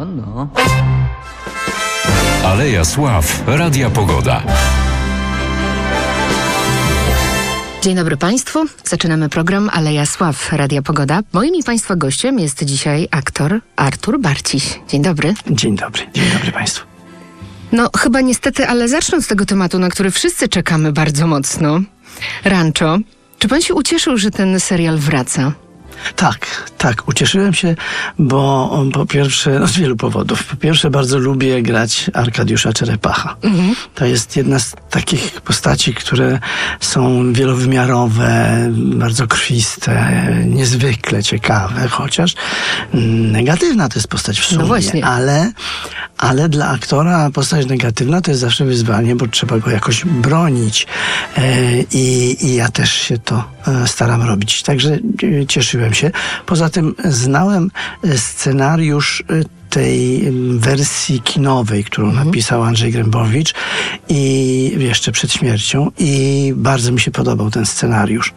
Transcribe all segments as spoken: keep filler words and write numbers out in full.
No. Aleja Sław, Radia Pogoda. Dzień dobry Państwu. Zaczynamy program Aleja Sław, Radia Pogoda. Moim i Państwa gościem jest dzisiaj aktor Artur Barciś. Dzień dobry. Dzień dobry. Dzień dobry Państwu. No chyba niestety, ale zacznę od tego tematu, na który wszyscy czekamy bardzo mocno. Rancho. Czy Pan się ucieszył, że ten serial wraca? Tak, tak, ucieszyłem się, bo po pierwsze, no z wielu powodów. Po pierwsze, bardzo lubię grać Arkadiusza Czerepacha. Mhm. To jest jedna z takich postaci, które są wielowymiarowe, bardzo krwiste, niezwykle ciekawe, chociaż negatywna to jest postać w sumie. No właśnie. Ale, ale dla aktora postać negatywna to jest zawsze wyzwanie, bo trzeba go jakoś bronić. I, i ja też się to staram robić. Także cieszyłem się. Poza tym znałem scenariusz tej wersji kinowej, którą mhm. napisał Andrzej Grębowicz i jeszcze przed śmiercią i bardzo mi się podobał ten scenariusz.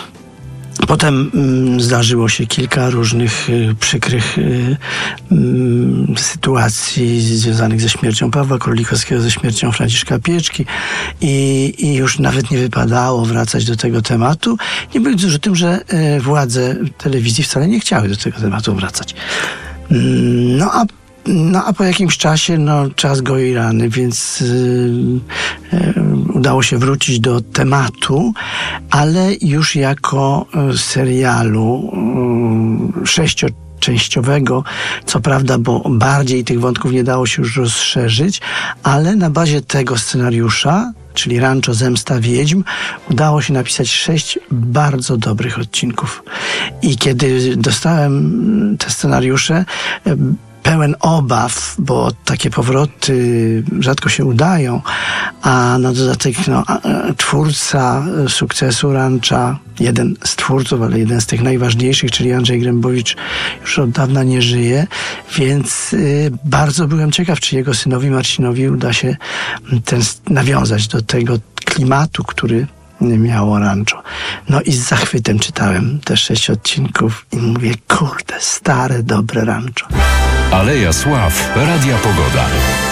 Potem mm, zdarzyło się kilka różnych y, przykrych y, y, sytuacji związanych ze śmiercią Pawła Królikowskiego, ze śmiercią Franciszka Pieczki i, i już nawet nie wypadało wracać do tego tematu. Nie mówiąc już o tym, że y, władze telewizji wcale nie chciały do tego tematu wracać. Y, no a No a po jakimś czasie, no czas goi rany, więc yy, yy, udało się wrócić do tematu, ale już jako yy, serialu yy, sześcioczęściowego, co prawda, bo bardziej tych wątków nie dało się już rozszerzyć, ale na bazie tego scenariusza, czyli Rancho Zemsta Wiedźm, udało się napisać sześć bardzo dobrych odcinków. I kiedy dostałem te scenariusze, yy, pełen obaw, bo takie powroty rzadko się udają, a na dodatek no, twórca sukcesu Rancha, jeden z twórców, ale jeden z tych najważniejszych, czyli Andrzej Grębowicz, już od dawna nie żyje, więc y, bardzo byłem ciekaw, czy jego synowi Marcinowi uda się ten, nawiązać do tego klimatu, który miało Rancho. No i z zachwytem czytałem te sześć odcinków i mówię, kurde, stare, dobre Rancho. Aleja Sław, Radia Pogoda.